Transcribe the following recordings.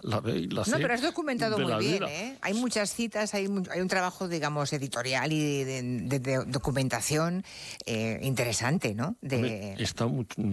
la B y la C. No, pero has documentado muy bien, vida. ¿eh? Hay muchas citas, hay un trabajo, digamos, editorial y de documentación interesante, ¿no? Está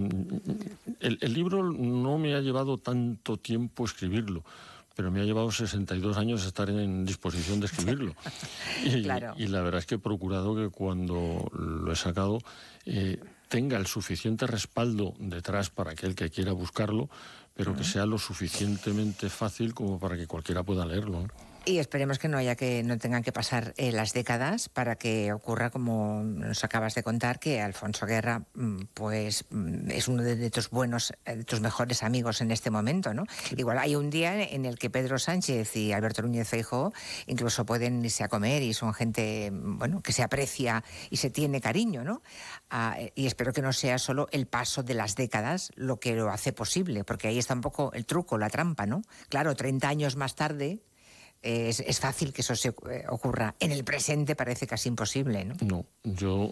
el libro no me ha llevado tanto tiempo escribirlo, pero me ha llevado 62 años estar en disposición de escribirlo. Claro. Y la verdad es que he procurado que cuando lo he sacado tenga el suficiente respaldo detrás para aquel que quiera buscarlo, pero que sea lo suficientemente fácil como para que cualquiera pueda leerlo, ¿no? Y esperemos que no tengan que pasar las décadas para que ocurra, como nos acabas de contar, que Alfonso Guerra pues es uno de tus mejores amigos en este momento, ¿no? Sí. Igual hay un día en el que Pedro Sánchez y Alberto Núñez Feijóo incluso pueden irse a comer y son gente, bueno, que se aprecia y se tiene cariño, ¿no? Y espero que no sea solo el paso de las décadas lo que lo hace posible, porque ahí está un poco el truco, la trampa, ¿no? Claro, 30 años más tarde es fácil que eso se ocurra. En el presente parece casi imposible, ¿no? No, yo,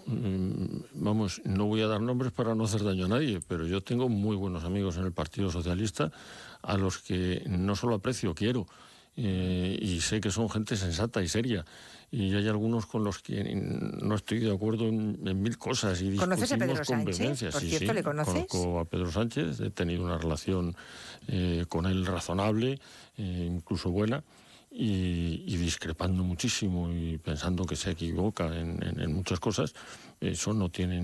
no voy a dar nombres para no hacer daño a nadie, pero yo tengo muy buenos amigos en el Partido Socialista a los que no solo aprecio, quiero. Y sé que son gente sensata y seria. Y hay algunos con los que no estoy de acuerdo en mil cosas. Y ¿Conoces a Pedro con Sánchez? Por cierto, sí, ¿le conoces? Conozco a Pedro Sánchez, he tenido una relación con él razonable, incluso buena. Y discrepando muchísimo y pensando que se equivoca en muchas cosas, eso no tiene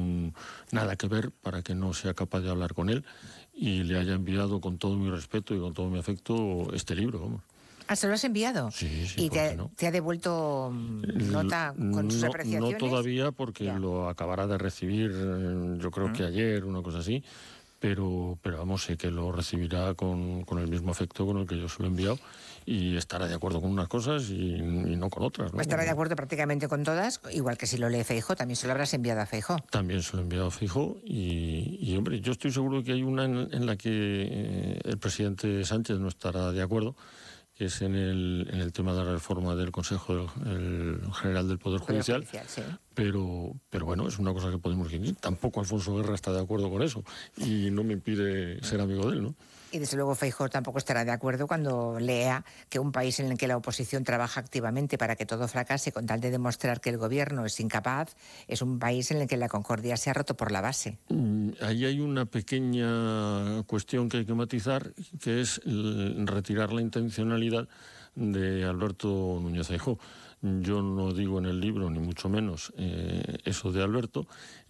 nada que ver para que no sea capaz de hablar con él y le haya enviado con todo mi respeto y con todo mi afecto este libro, vamos. ¿Ah, se lo has enviado? Sí, ¿Y te ha devuelto nota con sus apreciaciones? No todavía, porque lo acabará de recibir, yo creo que ayer, una cosa así. Pero vamos, sé que lo recibirá con el mismo afecto con el que yo se lo he enviado y estará de acuerdo con unas cosas y no con otras, ¿no? Estará de acuerdo prácticamente con todas, igual que si lo lee Feijóo, también se lo habrás enviado a Feijóo. También se lo he enviado a Feijóo y hombre, yo estoy seguro que hay una en la que el presidente Sánchez no estará de acuerdo, que es en el tema de la reforma del Consejo General del Poder Judicial. Sí. Pero bueno, es una cosa que podemos decir. Tampoco Alfonso Guerra está de acuerdo con eso y no me impide ser amigo de él, ¿no? Y desde luego Feijóo tampoco estará de acuerdo cuando lea que un país en el que la oposición trabaja activamente para que todo fracase con tal de demostrar que el gobierno es incapaz, es un país en el que la concordia se ha roto por la base. Ahí hay una pequeña cuestión que hay que matizar, que es retirar la intencionalidad de Alberto Núñez Feijóo. Yo no digo en el libro, ni mucho menos, eso de Alberto,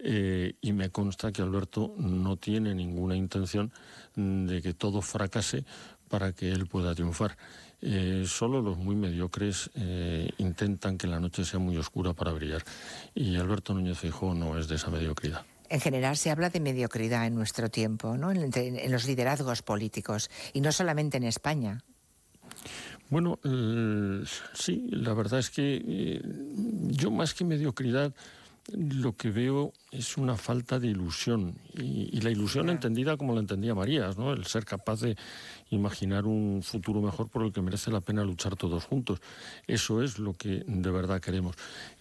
y me consta que Alberto no tiene ninguna intención de que todo fracase para que él pueda triunfar. Solo los muy mediocres intentan que la noche sea muy oscura para brillar, y Alberto Núñez Feijóo no es de esa mediocridad. En general se habla de mediocridad en nuestro tiempo, ¿no? En los liderazgos políticos, y no solamente en España. Bueno, sí, la verdad es que yo más que mediocridad lo que veo es una falta de ilusión, y la ilusión entendida como la entendía Marías, ¿no? El ser capaz de imaginar un futuro mejor por el que merece la pena luchar todos juntos. Eso es lo que de verdad queremos.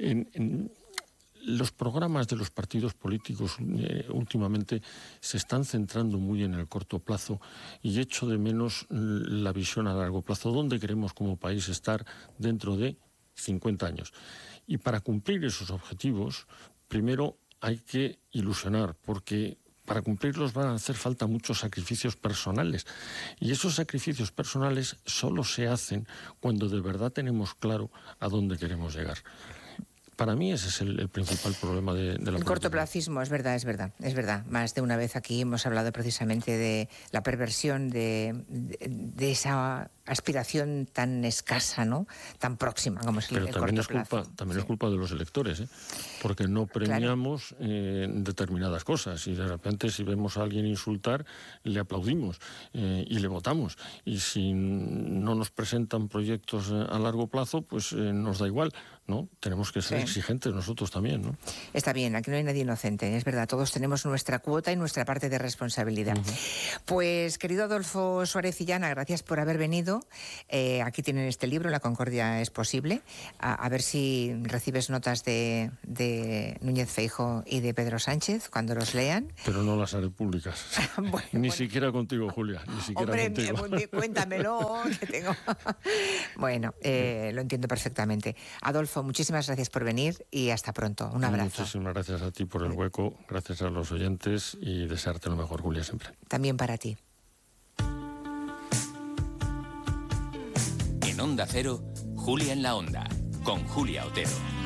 Los programas de los partidos políticos últimamente se están centrando muy en el corto plazo y echo de menos la visión a largo plazo. ¿Dónde queremos como país estar dentro de 50 años? Y para cumplir esos objetivos, primero hay que ilusionar, porque para cumplirlos van a hacer falta muchos sacrificios personales. Y esos sacrificios personales solo se hacen cuando de verdad tenemos claro a dónde queremos llegar. Para mí ese es el principal problema de la política. El cortoplacismo, es verdad. Más de una vez aquí hemos hablado precisamente de la perversión de esa aspiración tan escasa, ¿no? Tan próxima como es el corto plazo. También es culpa de los electores, porque no premiamos determinadas cosas, y de repente si vemos a alguien insultar, le aplaudimos y le votamos. Y si no nos presentan proyectos a largo plazo, pues nos da igual, ¿no? Tenemos que ser exigentes nosotros también, ¿no? Está bien, aquí no hay nadie inocente, es verdad, todos tenemos nuestra cuota y nuestra parte de responsabilidad. Pues, querido Adolfo Suárez Illana, gracias por haber venido. todo. Aquí tienen este libro, La Concordia es posible. A ver si recibes notas de Núñez Feijóo y de Pedro Sánchez cuando los lean. Pero no las haré públicas. Ni siquiera contigo, Julia. Ni siquiera contigo. Cuéntamelo, que tengo. Bueno, lo entiendo perfectamente. Adolfo, muchísimas gracias por venir y hasta pronto. Un abrazo. Muchísimas gracias a ti por el hueco, gracias a los oyentes y desearte lo mejor, Julia, siempre. También para ti. En Onda Cero, Julia en la Onda, con Julia Otero.